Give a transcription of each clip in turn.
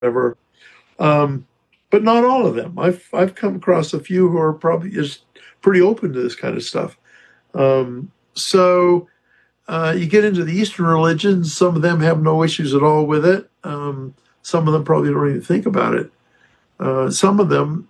whatever. But not all of them. I've come across a few who are probably just pretty open to this kind of stuff. So you get into the Eastern religions, some of them have no issues at all with it. Some of them probably don't even think about it. Some of them,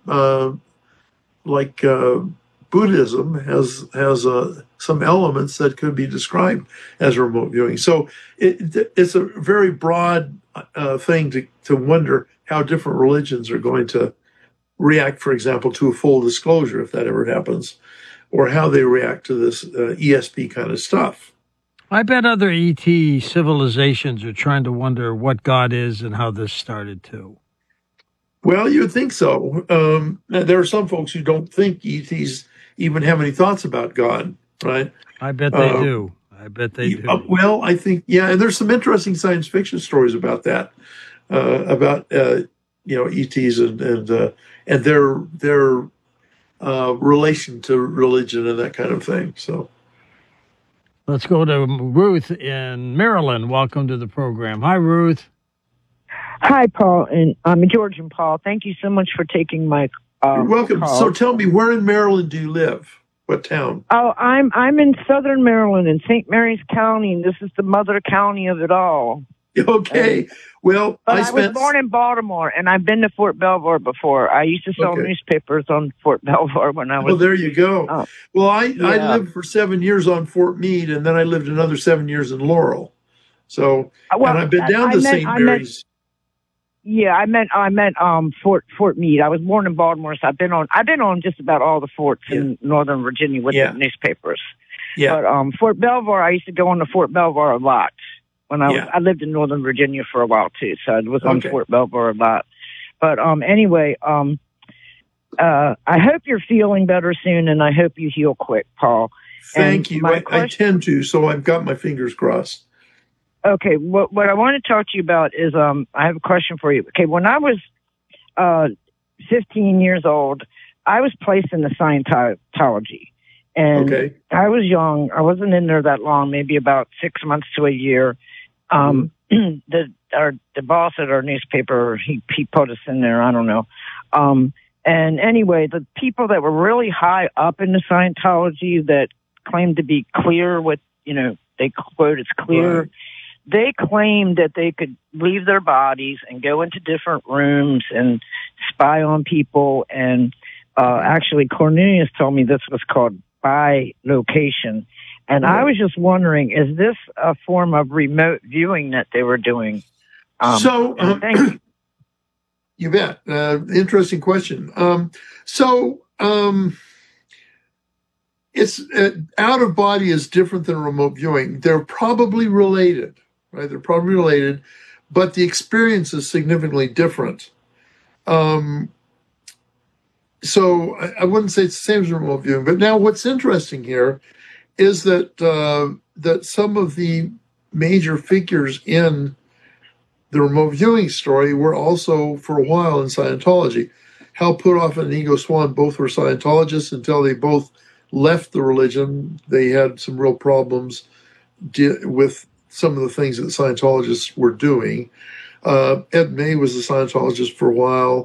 like Buddhism, has some elements that could be described as remote viewing. So it's a very broad thing to wonder how different religions are going to react, for example, to a full disclosure, if that ever happens, or how they react to this ESP kind of stuff. I bet other ET civilizations are trying to wonder what God is and how this started too. Well, you'd think so. There are some folks who don't think ETs even have any thoughts about God, right? I bet they do. I bet they do. Well, I think, yeah, and there's some interesting science fiction stories about that, about ETs and their relation to religion and that kind of thing. So, let's go to Ruth in Maryland. Welcome to the program. Hi, Ruth. Hi, Paul, and I'm George and Paul. Thank you so much for taking my You're welcome. call. So tell me, where in Maryland do you live? What town? Oh, I'm in southern Maryland in St. Mary's County, and this is the mother county of it all. Okay. Well, I was born in Baltimore, and I've been to Fort Belvoir before. I used to sell newspapers on Fort Belvoir when I was... Oh, there you go. Well, I lived for 7 years on Fort Meade, and then I lived another 7 years in Laurel. So, and I've been down to St. Mary's. I meant Fort Meade. I was born in Baltimore, so I've been on just about all the forts in Northern Virginia with the newspapers. Yeah. But Fort Belvoir, I used to go on to Fort Belvoir a lot. When I lived in Northern Virginia for a while too, so I was on Fort Belvoir a lot. But anyway, I hope you're feeling better soon, and I hope you heal quick, Paul. Thank you. I tend to, so I've got my fingers crossed. Okay, what I want to talk to you about is I have a question for you. Okay, when I was 15 years old, I was placed in the Scientology. And I was young. I wasn't in there that long, maybe about 6 months to a year. The boss at our newspaper, he put us in there. I don't know. And anyway, the people that were really high up in the Scientology that claimed to be clear with, they quote, it's clear. Right. They claimed that they could leave their bodies and go into different rooms and spy on people. And actually, Cornelius told me this was called by location. And I was just wondering, is this a form of remote viewing that they were doing? Thank you. You bet. Interesting question. It's out of body is different than remote viewing. They're probably related, right? They're probably related, but the experience is significantly different. So I wouldn't say it's the same as remote viewing. But now what's interesting here is that that some of the major figures in the remote viewing story were also, for a while, in Scientology. Hal Puthoff and Inigo Swan both were Scientologists until they both left the religion. They had some real problems with some of the things that Scientologists were doing. Ed May was a Scientologist for a while.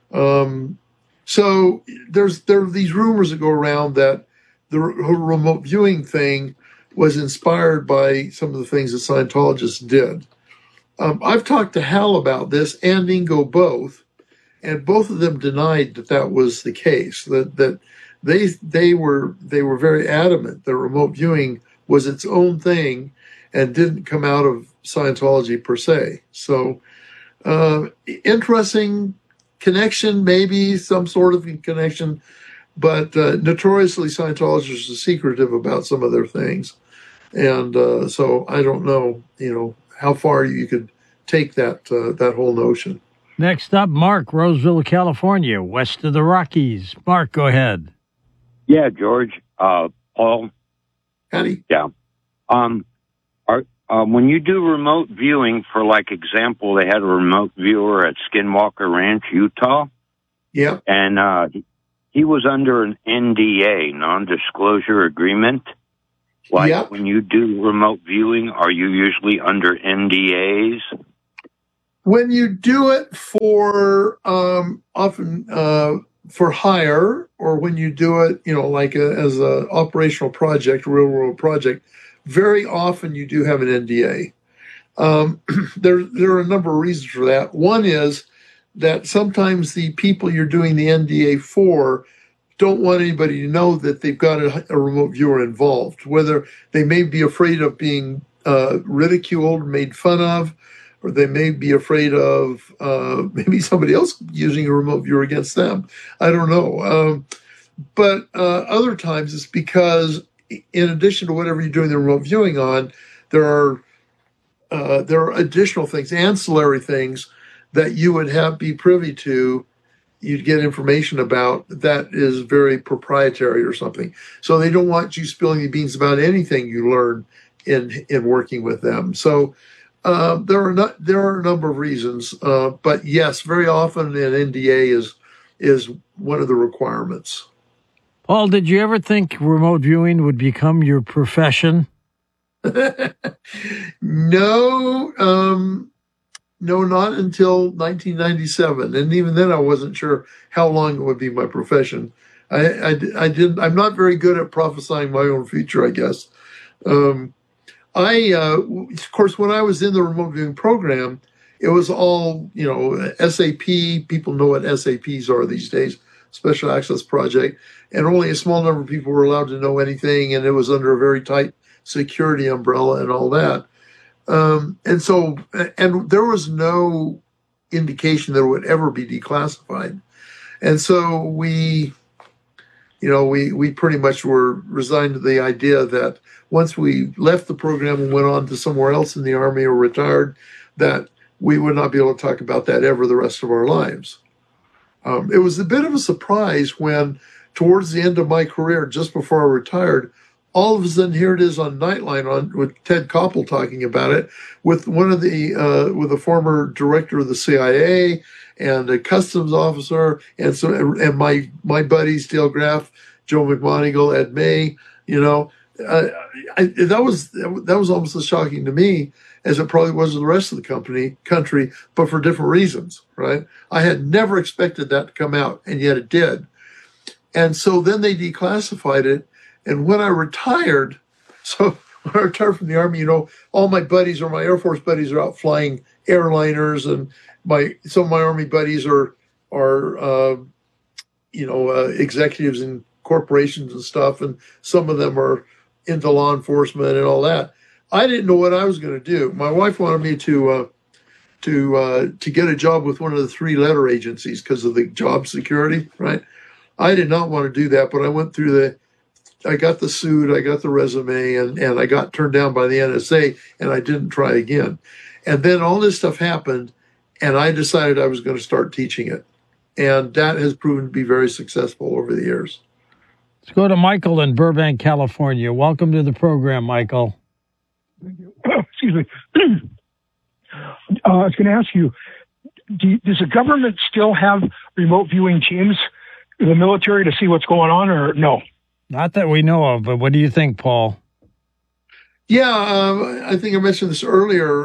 So there are these rumors that go around that the remote viewing thing was inspired by some of the things that Scientologists did. I've talked to Hal about this and Ingo both, and both of them denied that was the case. That they were very adamant that remote viewing was its own thing and didn't come out of Scientology per se. So interesting connection, maybe some sort of connection, but notoriously Scientologists are secretive about some of their things, and so I don't know, how far you could take that whole notion. Next up, Mark, Roseville, California, west of the Rockies. Mark, go ahead. Yeah, George, Paul. Howdy. Yeah. When you do remote viewing, for example, they had a remote viewer at Skinwalker Ranch, Utah. Yeah. And he was under an NDA, non-disclosure agreement. When you do remote viewing, are you usually under NDAs? When you do it for often for hire, or when you do it, like as a operational project, real world project, very often you do have an NDA. There are a number of reasons for that. One is that sometimes the people you're doing the NDA for don't want anybody to know that they've got a remote viewer involved, whether they may be afraid of being ridiculed, made fun of, or they may be afraid of maybe somebody else using a remote viewer against them. I don't know. But other times it's because in addition to whatever you're doing the remote viewing on, there are additional things, ancillary things that you would be privy to, you'd get information about that is very proprietary or something. So they don't want you spilling the beans about anything you learn in working with them. So there are a number of reasons, but yes, very often an NDA is one of the requirements. Paul, did you ever think remote viewing would become your profession? No, not until 1997, and even then, I wasn't sure how long it would be my profession. I'm not very good at prophesying my own future, I guess. Of course, when I was in the remote viewing program, it was all SAP. People know what SAPs are these days, Special Access Project, and only a small number of people were allowed to know anything, and it was under a very tight security umbrella and all that. And there was no indication that it would ever be declassified. And so we pretty much were resigned to the idea that once we left the program and went on to somewhere else in the Army or retired, that we would not be able to talk about that ever the rest of our lives. It was a bit of a surprise when, towards the end of my career, just before I retired, all of a sudden, here it is on Nightline with Ted Koppel talking about it, with with a former director of the CIA and a customs officer, and my buddies Dale Graff, Joe McMonigle, Ed May. That was almost as shocking to me as it probably was to the rest of the country, but for different reasons. Right? I had never expected that to come out, and yet it did. And so then they declassified it. And when I retired from the Army, all my buddies or my Air Force buddies are out flying airliners, and some of my Army buddies are executives in corporations and stuff, and some of them are into law enforcement and all that. I didn't know what I was going to do. My wife wanted me to get a job with one of the 3-letter agencies because of the job security, right? I did not want to do that, but I went through I got the suit, I got the resume, and I got turned down by the NSA, and I didn't try again. And then all this stuff happened, and I decided I was going to start teaching it. And that has proven to be very successful over the years. Let's go to Michael in Burbank, California. Welcome to the program, Michael. Thank you. Excuse me. I was going to ask you, does the government still have remote viewing teams in the military to see what's going on, or no? Not that we know of, but what do you think, Paul? Yeah, I think I mentioned this earlier.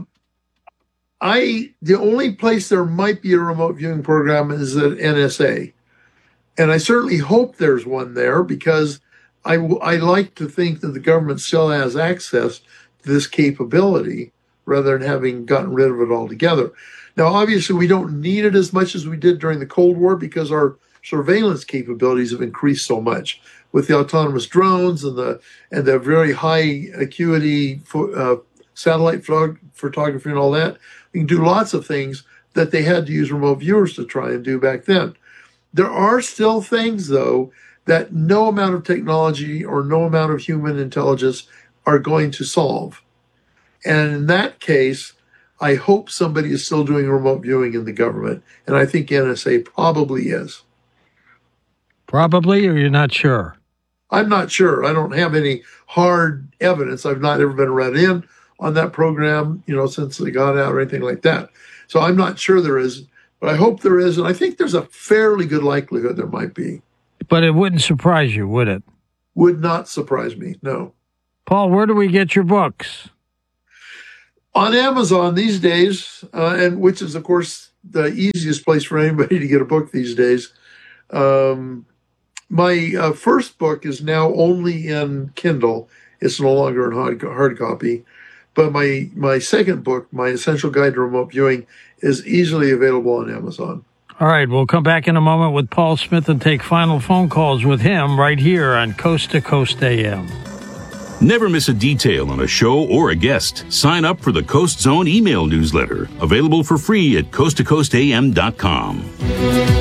The only place there might be a remote viewing program is at NSA. And I certainly hope there's one there, because I like to think that the government still has access to this capability rather than having gotten rid of it altogether. Now, obviously, we don't need it as much as we did during the Cold War because our surveillance capabilities have increased so much with the autonomous drones and the very high acuity satellite photography and all that. We can do lots of things that they had to use remote viewers to try and do back then. There are still things, though, that no amount of technology or no amount of human intelligence are going to solve. And in that case, I hope somebody is still doing remote viewing in the government. And I think NSA probably is. Probably, or you're not sure? I'm not sure. I don't have any hard evidence. I've not ever been read in on that program, since they got out or anything like that. So I'm not sure there is, but I hope there is. And I think there's a fairly good likelihood there might be. But it wouldn't surprise you, would it? Would not surprise me, no. Paul, where do we get your books? On Amazon these days, and which is, of course, the easiest place for anybody to get a book these days. My first book is now only in Kindle. It's no longer in hard copy. But my second book, My Essential Guide to Remote Viewing, is easily available on Amazon. All right, we'll come back in a moment with Paul Smith and take final phone calls with him right here on Coast to Coast AM. Never miss a detail on a show or a guest. Sign up for the Coast Zone email newsletter, available for free at coasttocoastam.com.